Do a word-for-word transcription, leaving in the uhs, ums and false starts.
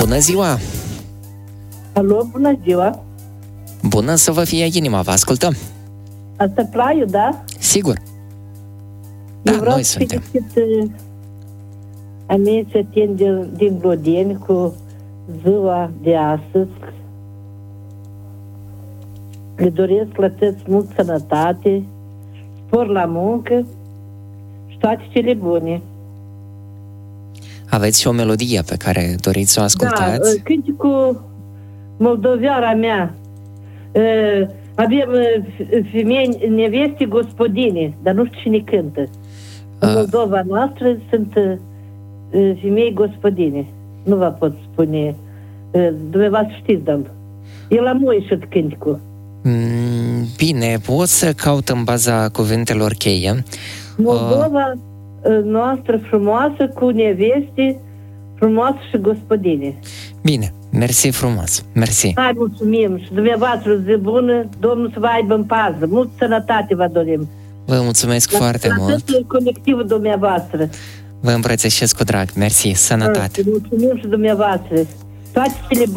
Bună ziua! Alo, bună ziua! Bună să vă fie inima, vă ascultăm! Asta Plaiu, da? Sigur! Da, Eu vreau noi să suntem. felicit uh, a mei cetățeni din, din Glodeni cu ziua de astăzi. Le doresc la toți mult sănătate, spor la muncă și toate cele bune. Aveți și o melodie pe care doriți să o Da, ascultați? uh, cântecul moldoveara mea. Uh, avem uh, femei, neveste gospodine, dar nu știu cine cântă. În Uh. Moldova noastră sunt uh, femei gospodine. Nu vă pot spune. Uh, dumneavoastră știți, domn. El am ieșit cântecul. Mm, Bine, pot să caut în baza cuvintelor cheie. Moldova uh, noastră frumoasă cu neveste frumoasă și gospodine. Bine, mersi frumos, mersi. Hai, mulțumim și dumneavoastră zi bună, Domnul să vă aibă în pază. Mult sănătate vă dorim. Vă mulțumesc La, foarte la mult. tot colectivul dumneavoastră. Vă îmbrățișez cu drag. Mersi, sănătate. Mulțumim și dumneavoastră. Toate cele